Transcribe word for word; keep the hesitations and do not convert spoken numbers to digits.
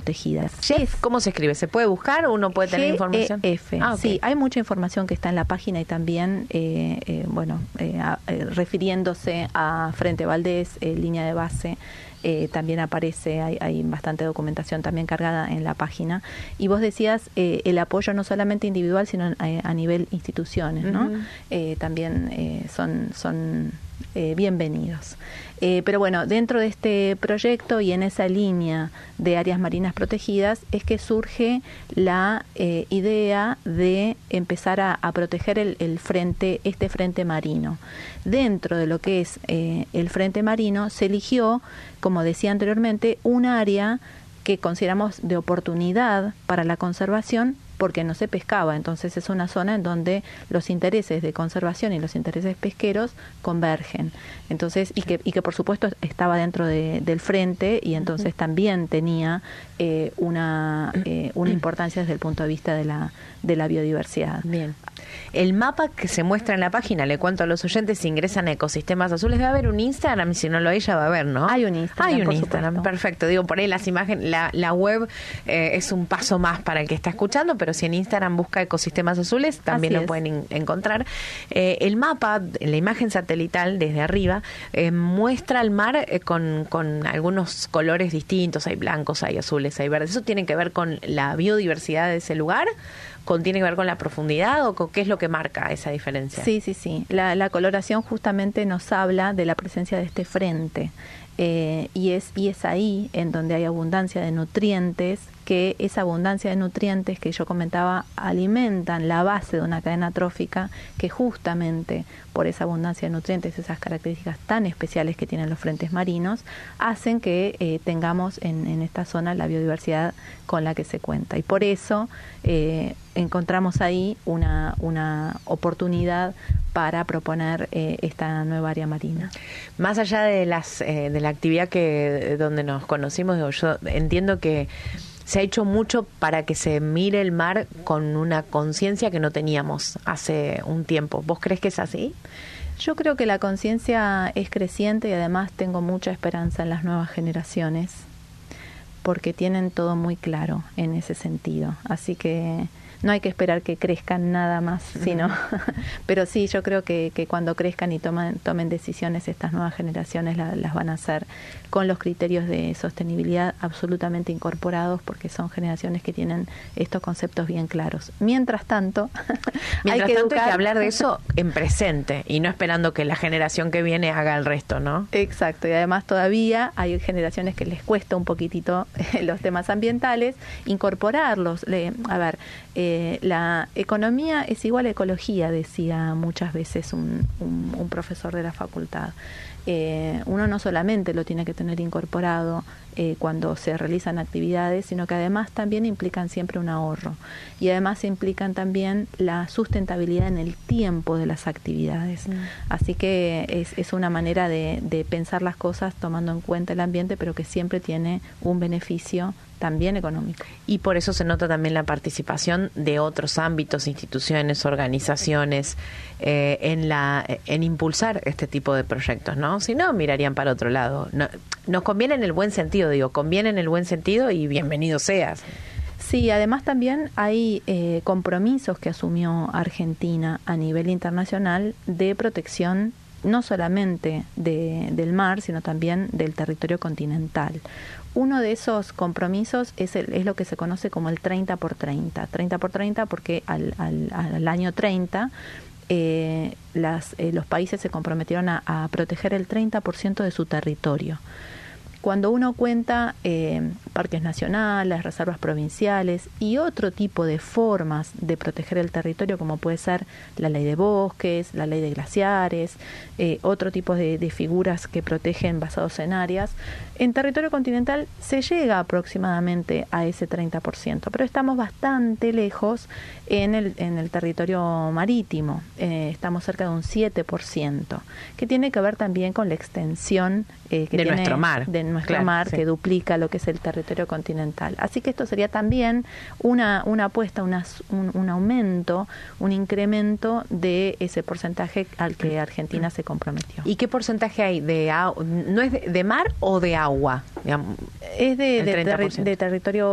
protegidas. G E F, ¿cómo se escribe? ¿Se puede buscar o uno puede tener G E F, información? Ah, okay. Sí, hay mucha información que está en la página y también, eh, eh, bueno, eh, a, eh, refiriéndose a Frente Valdés, eh, línea de base, eh, también aparece, hay, hay bastante documentación también cargada en la página. Y vos decías eh, el apoyo no solamente individual, sino a, a nivel instituciones, ¿no? Uh-huh. eh, también eh, son, son eh, bienvenidos. Eh, pero bueno, dentro de este proyecto y en esa línea de áreas marinas protegidas es que surge la eh, idea de empezar a, a proteger el, el frente, este frente marino. Dentro de lo que es eh, el frente marino se eligió, como decía anteriormente, un área que consideramos de oportunidad para la conservación porque no se pescaba, entonces es una zona en donde los intereses de conservación y los intereses pesqueros convergen, entonces y que y que por supuesto estaba dentro de, del frente y entonces uh-huh. también tenía eh, una eh, una importancia desde el punto de vista de la de la biodiversidad. Bien. El mapa que se muestra en la página, le cuento a los oyentes, si ingresan a Ecosistemas Azules, debe haber un Instagram, y si no lo hay ya va a haber, ¿no? Hay un Instagram. Hay un Instagram, supuesto. Perfecto. Digo, por ahí las imágenes, la, la web eh, es un paso más para el que está escuchando, pero si en Instagram busca Ecosistemas Azules, también Así lo es. pueden in- encontrar. Eh, el mapa, la imagen satelital desde arriba, eh, muestra el mar eh, con, con algunos colores distintos, hay blancos, hay azules, hay verdes. ¿Eso tiene que ver con la biodiversidad de ese lugar? ¿Con, ¿Tiene que ver con la profundidad o con qué es lo que marca esa diferencia? Sí, sí, sí. La, la coloración justamente nos habla de la presencia de este frente eh, y, es, y es ahí en donde hay abundancia de nutrientes, que esa abundancia de nutrientes que yo comentaba alimentan la base de una cadena trófica que justamente por esa abundancia de nutrientes, esas características tan especiales que tienen los frentes marinos, hacen que eh, tengamos en, en esta zona la biodiversidad con la que se cuenta. Y por eso eh, encontramos ahí una, una oportunidad para proponer eh, esta nueva área marina. Más allá de las eh, de la actividad que donde nos conocimos, digo, yo entiendo que se ha hecho mucho para que se mire el mar con una conciencia que no teníamos hace un tiempo. ¿Vos crees que es así? Yo creo que la conciencia es creciente y además tengo mucha esperanza en las nuevas generaciones porque tienen todo muy claro en ese sentido. Así que no hay que esperar que crezcan nada más, sino, pero sí, yo creo que, que cuando crezcan y tomen, tomen decisiones estas nuevas generaciones la, las van a hacer con los criterios de sostenibilidad absolutamente incorporados, porque son generaciones que tienen estos conceptos bien claros. Mientras tanto, Mientras hay, que tanto educar... hay que hablar de eso en presente y no esperando que la generación que viene haga el resto, ¿no? Exacto, y además todavía hay generaciones que les cuesta un poquitito los temas ambientales, incorporarlos. Le, a ver, eh, la economía es igual a ecología, decía muchas veces un, un, un profesor de la facultad. Eh, uno no solamente lo tiene que tener incorporado eh, cuando se realizan actividades, sino que además también implican siempre un ahorro y además implican también la sustentabilidad en el tiempo de las actividades. Mm. Así que es, es una manera de, de pensar las cosas tomando en cuenta el ambiente, pero que siempre tiene un beneficio también económico. Y por eso se nota también la participación de otros ámbitos, instituciones, organizaciones eh, en la en impulsar este tipo de proyectos, ¿no? Si no, mirarían para otro lado. No, nos conviene en el buen sentido, digo, conviene en el buen sentido y bienvenido seas. Sí, además también hay eh, compromisos que asumió Argentina a nivel internacional de protección no solamente de, del mar, sino también del territorio continental. Uno de esos compromisos es, el, es lo que se conoce como el treinta por treinta. treinta por treinta porque al, al, al año treinta eh, las, eh, los países se comprometieron a, a proteger el treinta por ciento de su territorio. Cuando uno cuenta eh, parques nacionales, reservas provinciales y otro tipo de formas de proteger el territorio, como puede ser la ley de bosques, la ley de glaciares, eh, otro tipo de, de figuras que protegen basados en áreas, en territorio continental se llega aproximadamente a ese treinta por ciento, pero estamos bastante lejos en el, en el territorio marítimo, eh, estamos cerca de un siete por ciento, que tiene que ver también con la extensión eh, que de tiene nuestro mar. De nuestro Claro, mar, sí. que duplica lo que es el territorio continental. Así que esto sería también una, una apuesta, una, un, un aumento, un incremento de ese porcentaje al que Argentina se comprometió. ¿Y qué porcentaje hay de agua? ¿No es de, de mar o de agua? Digamos, es de, de, terri- de territorio